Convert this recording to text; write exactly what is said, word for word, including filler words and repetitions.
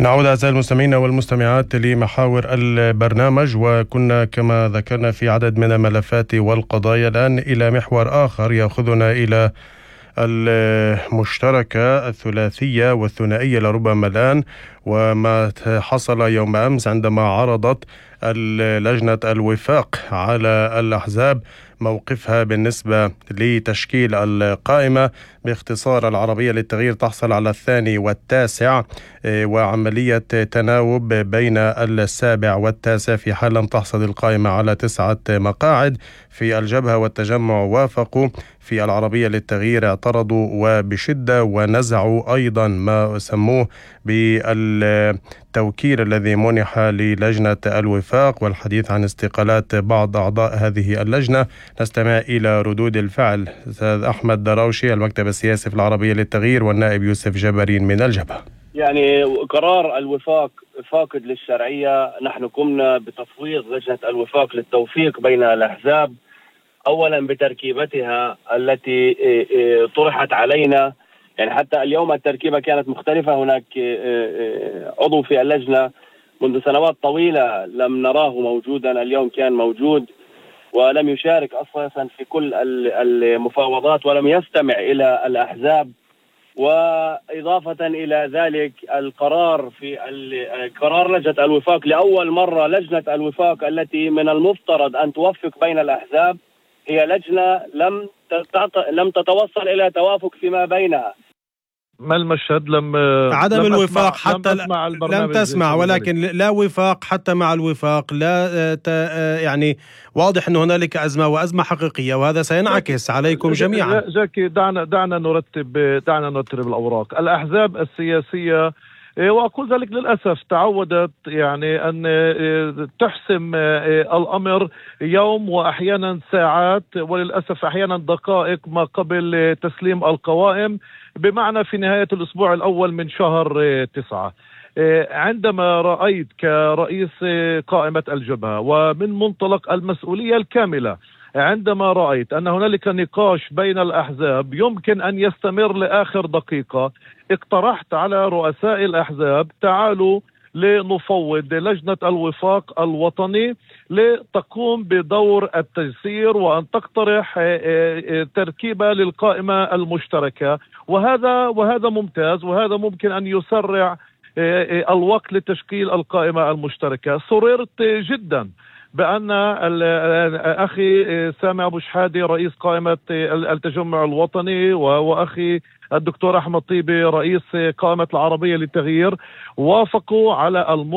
نعود أعزائي المستمعين والمستمعات لمحاور البرنامج، وكنا كما ذكرنا في عدد من الملفات والقضايا. الآن إلى محور آخر يأخذنا إلى المشتركة الثلاثية والثنائية لربما الآن، وما حصل يوم أمس عندما عرضت لجنة الوفاق على الأحزاب موقفها بالنسبة لتشكيل القائمة. باختصار، العربية للتغيير تحصل على الثاني والتاسع، وعملية تناوب بين السابع والتاسع في حال لم تحصل القائمة على تسعة مقاعد. في الجبهة والتجمع وافقوا، في العربية للتغيير اعترضوا وبشدة، ونزعوا أيضا ما سموه بالتوكيل الذي منح للجنة الوفاق، والحديث عن استقالات بعض أعضاء هذه اللجنة. نستمع إلى ردود الفعل. أستاذ أحمد دراوشي، المكتب السياسي في العربية للتغيير، والنائب يوسف جبارين من الجبهة. يعني قرار الوفاق فاقد للشرعية. نحن قمنا بتفويض لجنة الوفاق للتوفيق بين الأحزاب، أولا بتركيبتها التي طرحت علينا. يعني حتى اليوم التركيبة كانت مختلفة. هناك عضو في اللجنة منذ سنوات طويلة لم نراه موجودا، اليوم كان موجود ولم يشارك أصلا في كل المفاوضات ولم يستمع إلى الأحزاب. وإضافة إلى ذلك، القرار في قرار لجنة الوفاق، لأول مرة لجنة الوفاق التي من المفترض أن توفق بين الأحزاب هي لجنة لم لم تتوصل إلى توافق فيما بينها. ما المشهد؟ لم عدم لم الوفاق حتى لم, تسمع لم تسمع، ولكن لا وفاق حتى مع الوفاق. لا يعني واضح أن هنالك أزمة وأزمة حقيقية، وهذا سينعكس عليكم جميعا. جاكي، دعنا دعنا نرتب دعنا نرتب الأوراق. الأحزاب السياسية، وأقول ذلك للأسف، تعودت يعني أن تحسم الأمر يوم وأحيانا ساعات، وللأسف أحيانا دقائق ما قبل تسليم القوائم، بمعنى في نهاية الأسبوع الأول من شهر تسعة. عندما رأيت كرئيس قائمة الجبهة ومن منطلق المسؤولية الكاملة، عندما رأيت أن هنالك نقاش بين الأحزاب يمكن أن يستمر لآخر دقيقة، اقترحت على رؤساء الأحزاب: تعالوا لنفوض لجنة الوفاق الوطني لتقوم بدور التيسير وأن تقترح تركيبة للقائمة المشتركة. وهذا وهذا ممتاز، وهذا ممكن أن يسرع الوقت لتشكيل القائمة المشتركة. سررت جدا بأن أخي سامي أبو شحادي رئيس قائمة التجمع الوطني وأخي الدكتور أحمد طيبي رئيس قائمة العربية للتغيير وافقوا على الم